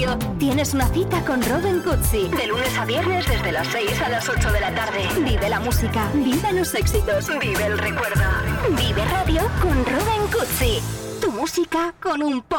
Radio, tienes una cita con Robin Cutsi. De lunes a viernes desde las 6 a las 8 de la tarde. Vive la música, vive los éxitos, vive el recuerdo. Vive Radio con Robin Cutsi. Tu música con un poco